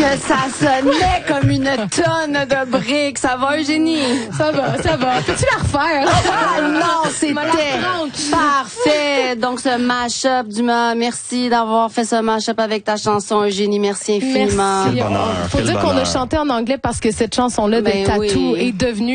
que ça sonnait comme une tonne de briques. Ça va, Eugénie? Ça va. Peux-tu la refaire? Ah non, c'était parfait. Donc, ce mash-up merci d'avoir fait ce mash-up avec ta chanson, Eugénie. Merci infiniment. Merci. Faut dire qu'on a chanté en anglais parce que cette chanson-là de Tattoo est devenue